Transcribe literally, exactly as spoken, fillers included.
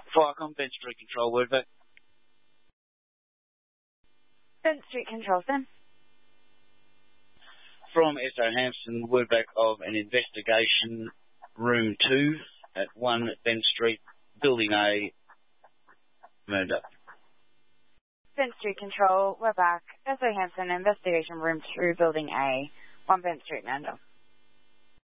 Firecom, Ben Street Control, Wordback. Ben Street Control, Sam. From S O Hampson, Wordback of an investigation, room two at one Ben Street, Building A, Murdoch. Ben Street Control, we're back. S O Hampson, investigation room two, Building A, one Ben Street, Murdoch.